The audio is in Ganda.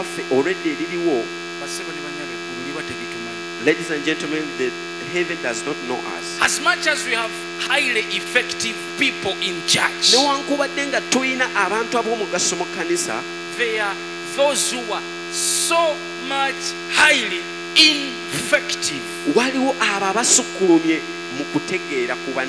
already liliwo. Basebo ne banyabe eggulu liba teritumanyi. Ladies and gentlemen, the heaven does not know us. As much as we have highly effective people in church, Newankubadde nga tulina abantu ab'omugaso mu kkanisa, there are those who are so much highly ineffective. waliwo abo abasukkulumye mu kutegeera kuba